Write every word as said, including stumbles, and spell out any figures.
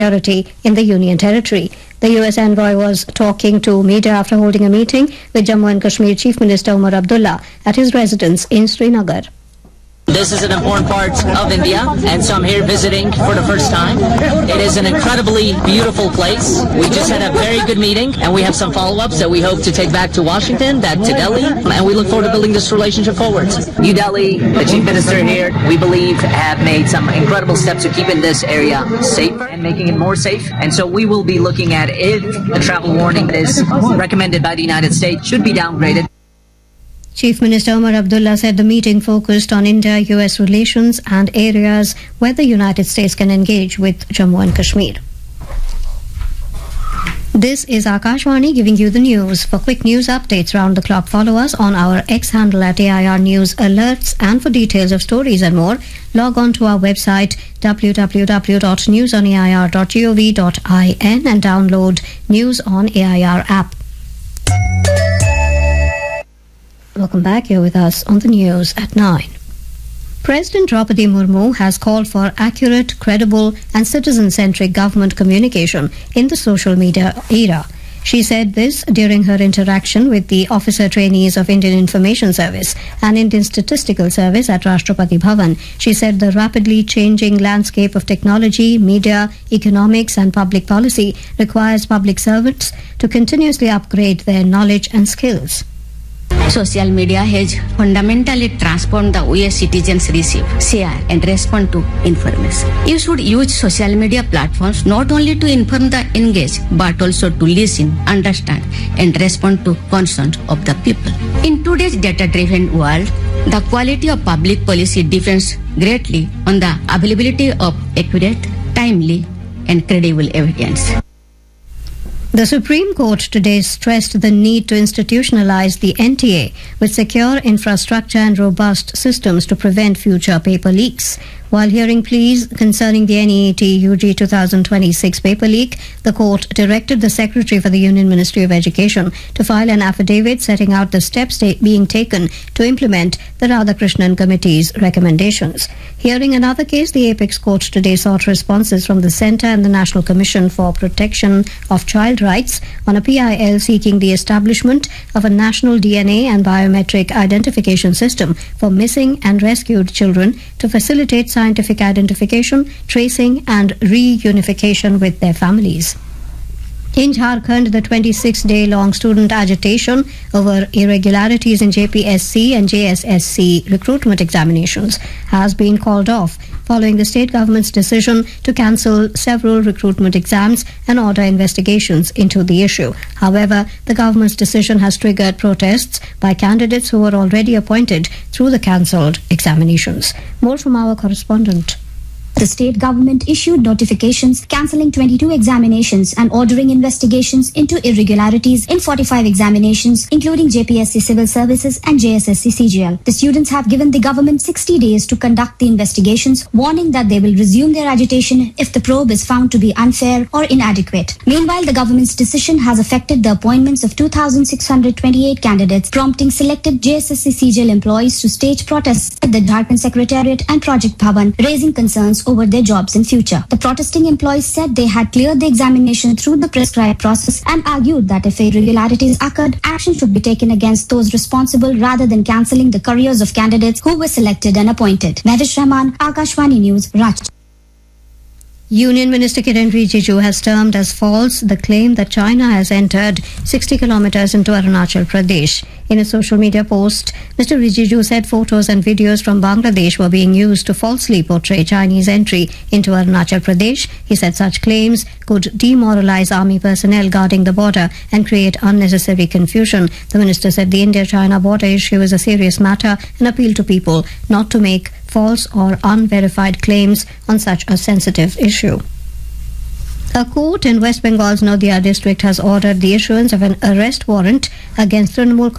security in the Union Territory. The U S envoy was talking to media after holding a meeting with Jammu and Kashmir Chief Minister Umar Abdullah at his residence in Srinagar. This is an important part of India, and so I'm here visiting for the first time. It is an incredibly beautiful place. We just had a very good meeting, and we have some follow-ups that we hope to take back to Washington, back to Delhi, and we look forward to building this relationship forward. New Delhi, the Chief Minister here, we believe have made some incredible steps to keeping this area safer and making it more safe, and so we will be looking at if the travel warning that is recommended by the United States should be downgraded. Chief Minister Umar Abdullah said the meeting focused on India-U S relations and areas where the United States can engage with Jammu and Kashmir. This is Akashwani giving you the news. For quick news updates round the clock, follow us on our X handle at A I R News Alerts, and for details of stories and more, log on to our website w w w dot news on a i r dot gov dot in and download News on A I R app. Welcome back. Here with us on the news at nine. President Draupadi Murmu has called for accurate, credible and citizen-centric government communication in the social media era. She said this during her interaction with the officer trainees of Indian Information Service and Indian Statistical Service at Rashtrapati Bhavan. She said the rapidly changing landscape of technology, media, economics and public policy requires public servants to continuously upgrade their knowledge and skills. Social media has fundamentally transformed the way citizens receive, share and respond to information. You should use social media platforms not only to inform the engaged but also to listen, understand and respond to concerns of the people. In today's data-driven world, the quality of public policy depends greatly on the availability of accurate, timely and credible evidence. The Supreme Court today stressed the need to institutionalize the N T A with secure infrastructure and robust systems to prevent future paper leaks. While hearing pleas concerning the N E A T U G twenty twenty-six paper leak, the court directed the Secretary for the Union Ministry of Education to file an affidavit setting out the steps ta- being taken to implement the Radhakrishnan Committee's recommendations. Hearing another case, the Apex Court today sought responses from the Centre and the National Commission for Protection of Child Rights on a P I L seeking the establishment of a national D N A and biometric identification system for missing and rescued children to facilitate scientific identification, tracing and reunification with their families. In Jharkhand, the twenty-six day long student agitation over irregularities in J P S C and J S S C recruitment examinations has been called off following the state government's decision to cancel several recruitment exams and order investigations into the issue. However, the government's decision has triggered protests by candidates who were already appointed through the cancelled examinations. More from our correspondent. The state government issued notifications cancelling twenty-two examinations and ordering investigations into irregularities in forty-five examinations, including J P S C Civil Services and J S S C C G L. The students have given the government sixty days to conduct the investigations, warning that they will resume their agitation if the probe is found to be unfair or inadequate. Meanwhile, the government's decision has affected the appointments of two thousand six hundred twenty-eight candidates, prompting selected J S S C C G L employees to stage protests at the Jharkhand Secretariat and Project Bhavan, raising concerns over their jobs in future. The protesting employees said they had cleared the examination through the prescribed process and argued that if irregularities occurred, action should be taken against those responsible rather than cancelling the careers of candidates who were selected and appointed. Mehvish Rahman, Akashwani News, Rajasthan. Union Minister Kiren Rijiju has termed as false the claim that China has entered sixty kilometers into Arunachal Pradesh. In a social media post, Mister Rijiju said photos and videos from Bangladesh were being used to falsely portray Chinese entry into Arunachal Pradesh. He said such claims could demoralize army personnel guarding the border and create unnecessary confusion. The minister said the India-China border issue is a serious matter and appealed to people not to make false or unverified claims on such a sensitive issue. A court in West Bengal's Nadia district has ordered the issuance of an arrest warrant against Trinamool